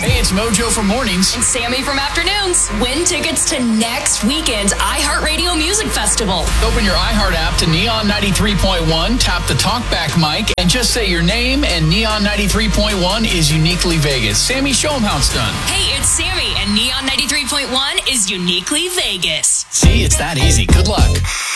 Hey, it's Mojo from mornings. And Sammy from afternoons. Win tickets to next weekend's iHeartRadio Music Festival. Open your iHeart app to Neon 93.1, tap the talkback mic, and just say your name, and Neon 93.1 is Uniquely Vegas. Sammy, show them how it's done. Hey, it's Sammy, and Neon 93.1 is Uniquely Vegas. See, it's that easy. Good luck.